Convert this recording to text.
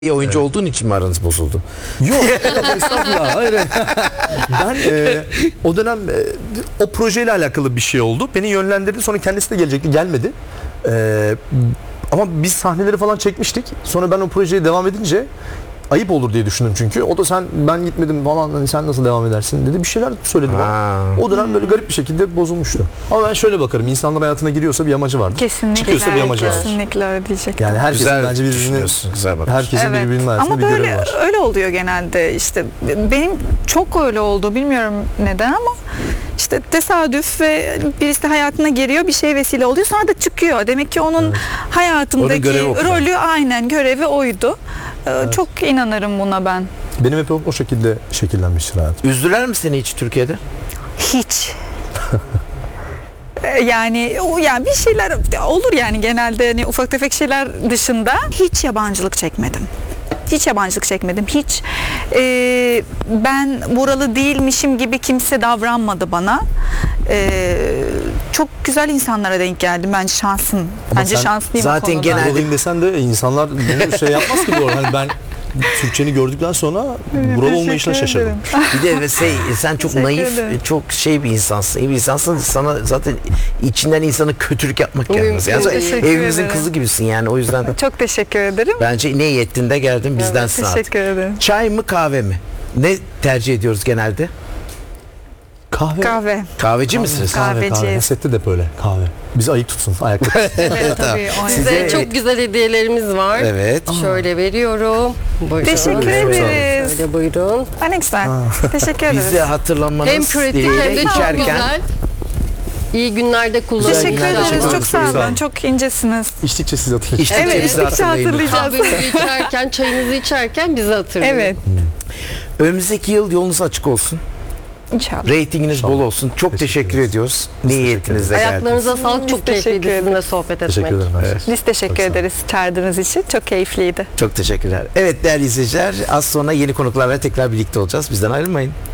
İyi oyuncu olduğun için mi aranız bozuldu? Yok, estağfurullah. Hayır. Ben o dönem o projeyle alakalı bir şey oldu. Beni yönlendirdi. Sonra kendisi de gelecekti. Gelmedi. Ama biz sahneleri falan çekmiştik. Sonra ben o projeye devam edince ayıp olur diye düşündüm çünkü. O da ben gitmedim falan, hani sen nasıl devam edersin dedi. Bir şeyler söyledi bana. O dönem böyle garip bir şekilde bozulmuştu. Ama ben şöyle bakarım. İnsanlar hayatına giriyorsa bir amacı vardır. Kesinlikle. Çıkıyorsa bir amacı vardır. Kesinlikle öyle diyecektim. Yani herkesin Güzel bence birbirine, düşünüyorsun, güzel bak. herkesin Evet. birbirinin hayatında Ama bir böyle görevi var. öyle oluyor genelde işte. Benim çok öyle oldu. Bilmiyorum neden ama işte tesadüf ve birisi hayatına giriyor, bir şey vesile oluyor, sonra da çıkıyor. Demek ki onun hayatındaki Onun görevi o kadar. rolü aynen görevi oydu. Çok inanırım buna ben. Benim hep o şekilde şekillenmiştir hayatım. Üzdüler mi seni hiç Türkiye'de? Hiç. Yani bir şeyler olur yani genelde, hani ufak tefek şeyler dışında hiç yabancılık çekmedim. Hiç yabancılık çekmedim. Hiç ben buralı değilmişim gibi kimse davranmadı bana. Çok güzel insanlara denk geldim. Bence şansım. Bence sen şanslıyım zaten o konuda. genelde- Olayım desen de insanlar bunu şey yapmaz ki bu arada. Hani ben Türkçeni gördükten sonra buralı olmayışına Teşekkür şaşırdım. ederim. Bir de sen çok Teşekkür naif, ederim. çok şey bir insansın. İyi bir insansın. Sana zaten içinden insanı kötülük yapmak gelmez. Yani Teşekkür evimizin ederim. kızı gibisin yani, o yüzden Çok teşekkür ederim. bence ne iyi ettin de geldin, bizdensin artık. Teşekkür ederim. Çay mı kahve mi? Ne tercih ediyoruz genelde? Kahve. Kahve. Misiniz? Kahveciyiz. Sette de hep öyle kahve. Bizi ayık tutsun ayakta. Evet, tabii. O Size- yüzden. Size çok güzel hediyelerimiz var. Evet. Şöyle veriyorum. Buyurun. Teşekkür ederiz. Şöyle buyurun. Ne güzel. Teşekkür ederiz. Bizi hatırlamanız Hem pratik dileğiyle hem de çok içerken güzel. İyi günlerde kullanın. Teşekkür Güzel, ederiz. teşekkür Çok ederiz. sağ Sağ olun. olun. Çok incesiniz. İçtikçe siz hatırlayın. İçtikçe Evet, bizi içtikçe hatırlayın. hatırlayacağız. Kahvenizi içerken, çayınızı içerken bizi hatırlayın. Evet. Önümüzdeki yıl yolunuz açık olsun. İnşallah. Reytinginiz bol olsun. Çok teşekkür ediyoruz. Niyetinizle geldiniz. Ayaklarınıza sağlık. Çok Teşekkür keyifliydi ederim. sizinle sohbet etmek. Teşekkür ederim. Biz teşekkür ederiz çağırdığınız için. Çok keyifliydi. Çok teşekkürler. Evet değerli izleyiciler, az sonra yeni konuklarla tekrar birlikte olacağız. Bizden ayrılmayın.